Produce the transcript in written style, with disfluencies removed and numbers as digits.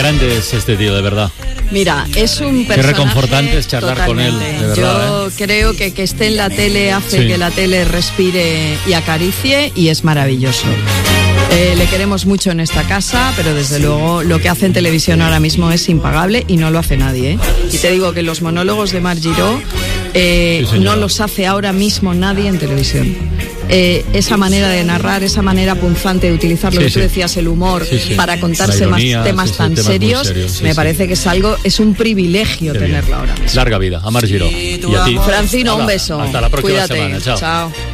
grande es este tío, de verdad. Mira, es un personaje. Qué reconfortante es charlar totalmente con él, de verdad. Yo creo que esté en la tele hace que la tele respire y acaricie, y es maravilloso. Le queremos mucho en esta casa, pero desde luego lo que hace en televisión ahora mismo es impagable y no lo hace nadie, ¿eh? Y te digo que los monólogos de Marc Giró no los hace ahora mismo nadie en televisión. Esa manera de narrar, esa manera punzante de utilizar lo que tú decías, el humor, para contarse ironía, temas tan serios, me parece que es un privilegio tenerlo ahora mismo. Larga vida a Marc Giró. Y a ti. Francino, un beso. Hasta la próxima Cuídate. semana. Chao.